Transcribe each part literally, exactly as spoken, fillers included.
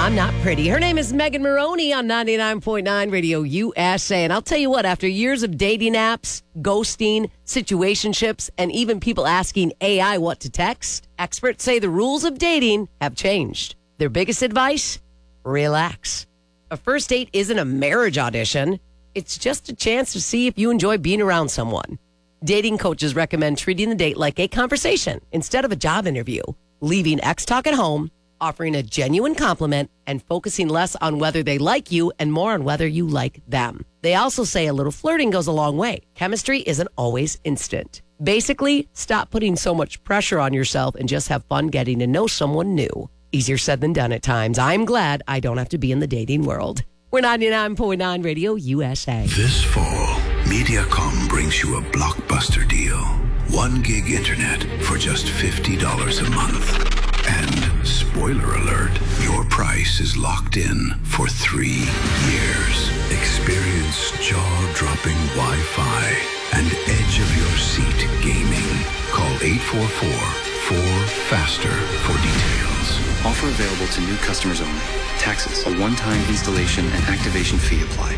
I'm not pretty. Her name is Megan Maroney on ninety-nine point nine Radio U S A. And I'll tell you what, after years of dating apps, ghosting, situationships, and even people asking A I what to text, experts say the rules of dating have changed. Their biggest advice? Relax. A first date isn't a marriage audition. It's just a chance to see if you enjoy being around someone. Dating coaches recommend treating the date like a conversation instead of a job interview, leaving X talk at home, offering a genuine compliment, and focusing less on whether they like you and more on whether you like them. They also say a little flirting goes a long way. Chemistry isn't always instant. Basically, stop putting so much pressure on yourself and just have fun getting to know someone new. Easier said than done at times. I'm glad I don't have to be in the dating world. We're ninety-nine point nine Radio U S A. This fall, Mediacom brings you a blockbuster deal. One gig internet for just fifty dollars a month. And spoiler alert, your price is locked in for three years. Experience jaw-dropping Wi-Fi and edge-of-your-seat gaming. Call eight four four, four faster for details. Offer available to new customers only. Taxes, a one-time installation and activation fee apply.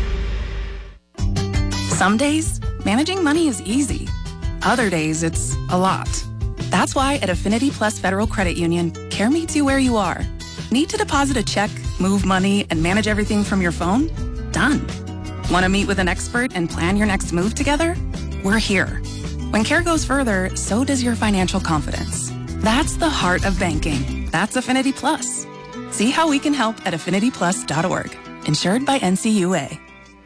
Some days, managing money is easy. Other days, it's a lot. That's why at Affinity Plus Federal Credit Union, care meets you where you are. Need to deposit a check, move money, and manage everything from your phone? Done. Want to meet with an expert and plan your next move together? We're here. When care goes further, so does your financial confidence. That's the heart of banking. That's Affinity Plus. See how we can help at affinity plus dot org. Insured by N C U A.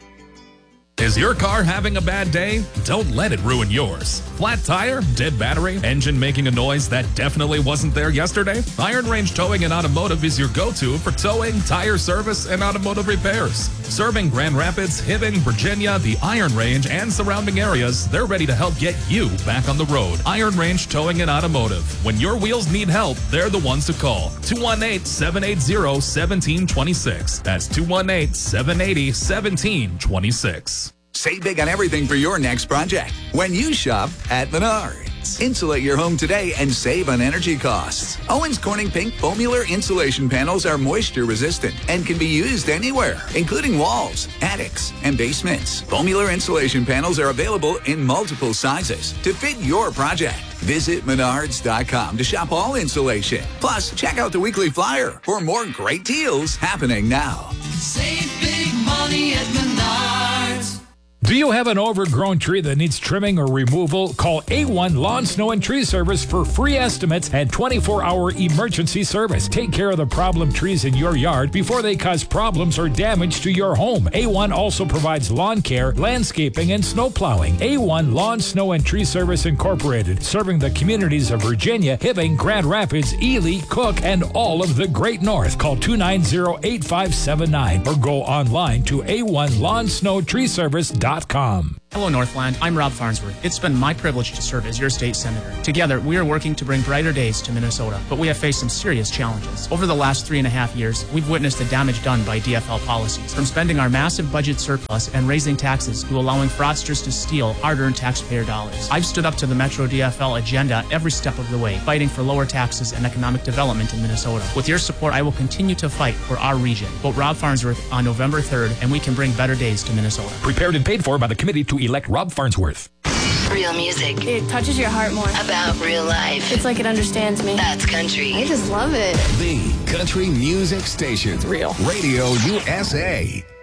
Is your car having a bad day? Don't let it ruin yours. Flat tire, dead battery, engine making a noise that definitely wasn't there yesterday? Iron Range Towing and Automotive is your go-to for towing, tire service, and automotive repairs. Serving Grand Rapids, Hibbing, Virginia, the Iron Range, and surrounding areas, they're ready to help get you back on the road. Iron Range Towing and Automotive. When your wheels need help, they're the ones to call. two one eight, seven eight zero, one seven two six. That's two one eight, seven eight zero, one seven two six. Save big on everything for your next project when you shop at Menards. Insulate your home today and save on energy costs. Owens Corning Pink Foamular insulation panels are moisture resistant and can be used anywhere, including walls, attics, and basements. Foamular insulation panels are available in multiple sizes to fit your project. Visit menards dot com to shop all insulation. Plus, check out the weekly flyer for more great deals happening now. Save big money at Menards. Do you have an overgrown tree that needs trimming or removal? Call A one Lawn, Snow, and Tree Service for free estimates and twenty-four hour emergency service. Take care of the problem trees in your yard before they cause problems or damage to your home. A one also provides lawn care, landscaping, and snow plowing. A one Lawn, Snow, and Tree Service Incorporated, serving the communities of Virginia, Hibbing, Grand Rapids, Ely, Cook, and all of the Great North. Call two nine zero, eight five seven nine or go online to A one Lawn, Snow, Tree Service dot com. Hello, Northland. I'm Rob Farnsworth. It's been my privilege to serve as your state senator. Together, we are working to bring brighter days to Minnesota, but we have faced some serious challenges. Over the last three and a half years, we've witnessed the damage done by D F L policies, from spending our massive budget surplus and raising taxes to allowing fraudsters to steal hard-earned taxpayer dollars. I've stood up to the Metro D F L agenda every step of the way, fighting for lower taxes and economic development in Minnesota. With your support, I will continue to fight for our region. Vote Rob Farnsworth on November third, and we can bring better days to Minnesota. Prepared and paid for by the committee to elect Rob Farnsworth. Real music. It touches your heart more. About real life. It's like it understands me. That's country. I just love it. The country music station. It's real. Radio U S A.